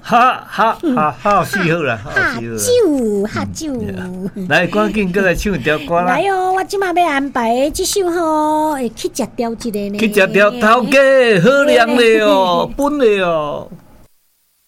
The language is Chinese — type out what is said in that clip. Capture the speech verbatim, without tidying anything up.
哈哈哈哈死好啦， 喝酒喝酒， 来赶紧过来唱一条歌啦！ 来哦，我即马要安排这首吼，会去食掉一个呢， 去食条头家好凉的哦，本的哦。